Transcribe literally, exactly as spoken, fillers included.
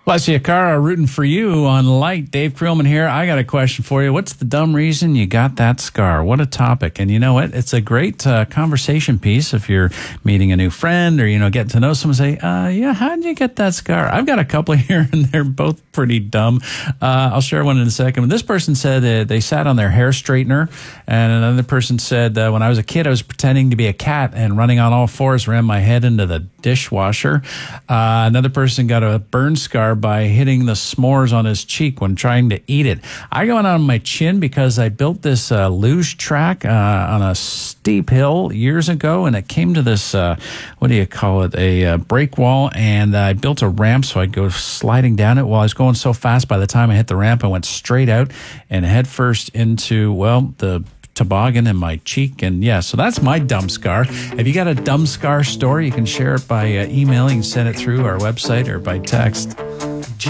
Bless you, Cara, rooting for you on Light. Dave Creelman here. I got a question for you. What's the dumb reason you got that scar? What a topic. And you know what? It's a great uh, conversation piece if you're meeting a new friend or, you know, getting to know someone. Say, uh, yeah, how did you get that scar? I've got a couple here and they're both pretty dumb. Uh, I'll share one in a second. This person said uh, they sat on their hair straightener, and another person said, uh, when I was a kid, I was pretending to be a cat and running on all fours, ran my head into the dishwasher. Uh, another person got a burn scar by hitting the s'mores on his cheek when trying to eat it. I got one on my chin because I built this uh, luge track uh, on a steep hill years ago, and it came to this, uh, what do you call it, a uh, break wall, and uh, I built a ramp so I'd go sliding down it. While I was going so fast, by the time I hit the ramp, I went straight out and head first into, well, the toboggan in my cheek. And yeah, so that's my dumb scar. If you got a dumb scar story, you can share it by uh, emailing, send it through our website or by text.